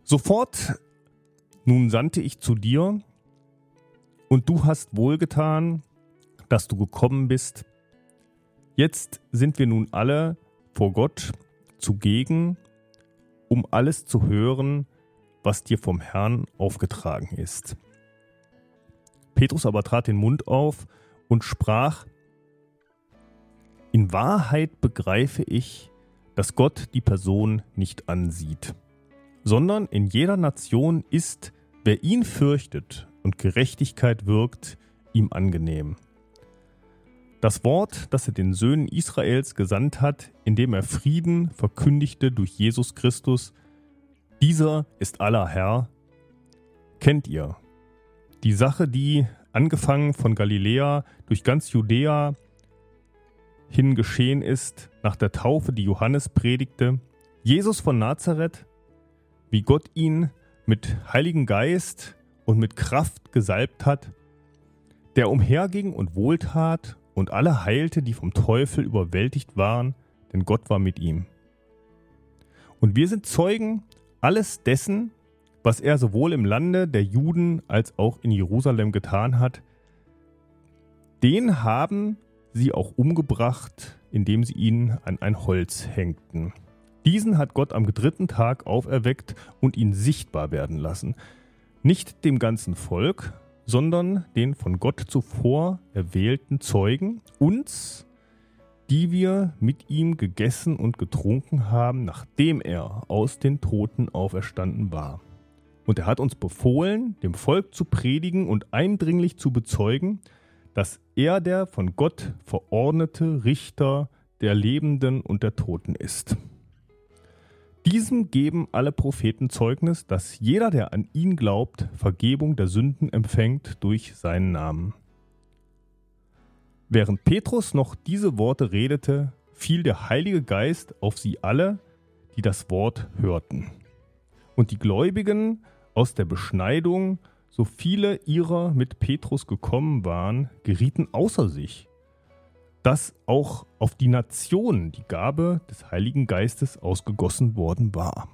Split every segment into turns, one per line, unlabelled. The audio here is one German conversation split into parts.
Sofort nun sandte ich zu dir, und du hast wohlgetan, dass du gekommen bist. Jetzt sind wir nun alle vor Gott zugegen, um alles zu hören, was dir vom Herrn aufgetragen ist. Petrus aber trat den Mund auf und sprach: In Wahrheit begreife ich, dass Gott die Person nicht ansieht, sondern in jeder Nation ist, wer ihn fürchtet und Gerechtigkeit wirkt, ihm angenehm. Das Wort, das er den Söhnen Israels gesandt hat, indem er Frieden verkündigte durch Jesus Christus, dieser ist aller Herr, kennt ihr. Die Sache, die angefangen von Galiläa durch ganz Judäa hin geschehen ist, nach der Taufe, die Johannes predigte, Jesus von Nazareth, wie Gott ihn mit Heiligen Geist und mit Kraft gesalbt hat, der umherging und wohltat und alle heilte, die vom Teufel überwältigt waren, denn Gott war mit ihm. Und wir sind Zeugen alles dessen, was er sowohl im Lande der Juden als auch in Jerusalem getan hat. Den haben sie auch umgebracht, indem sie ihn an ein Holz hängten. Diesen hat Gott am 3. Tag auferweckt und ihn sichtbar werden lassen. Nicht dem ganzen Volk, sondern den von Gott zuvor erwählten Zeugen, uns, die wir mit ihm gegessen und getrunken haben, nachdem er aus den Toten auferstanden war. Und er hat uns befohlen, dem Volk zu predigen und eindringlich zu bezeugen, dass er der von Gott verordnete Richter der Lebenden und der Toten ist. Diesem geben alle Propheten Zeugnis, dass jeder, der an ihn glaubt, Vergebung der Sünden empfängt durch seinen Namen. Während Petrus noch diese Worte redete, fiel der Heilige Geist auf sie alle, die das Wort hörten. Und die Gläubigen aus der Beschneidung, so viele ihrer mit Petrus gekommen waren, gerieten außer sich, dass auch auf die Nationen die Gabe des Heiligen Geistes ausgegossen worden war.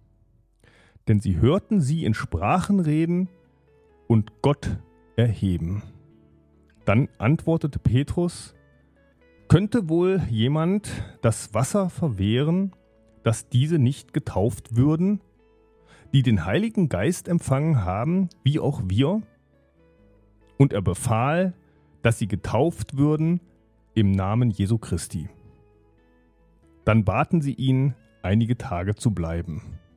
Denn sie hörten sie in Sprachen reden und Gott erheben. Dann antwortete Petrus: Könnte wohl jemand das Wasser verwehren, dass diese nicht getauft würden, die den Heiligen Geist empfangen haben, wie auch wir? Und er befahl, dass sie getauft würden im Namen Jesu Christi. Dann baten sie ihn, einige Tage zu bleiben.